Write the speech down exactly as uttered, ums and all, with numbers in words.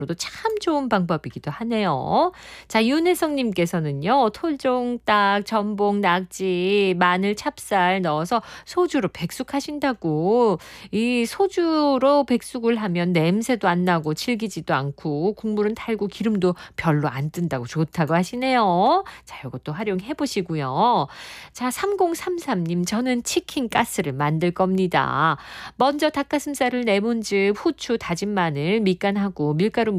로도 참 좋은 방법이기도 하네요. 자, 윤혜성님께서는요, 토종, 딱, 전복, 낙지, 마늘, 찹쌀 넣어서 소주로 백숙하신다고. 이 소주로 백숙을 하면 냄새도 안 나고 질기지도 않고 국물은 달고 기름도 별로 안 뜬다고 좋다고 하시네요. 자, 요것도 활용해 보시고요. 자, 삼공삼삼 님, 저는 치킨 가스를 만들 겁니다. 먼저 닭가슴살을 네 문즙, 후추, 다진 마늘, 밑간하고 밀가루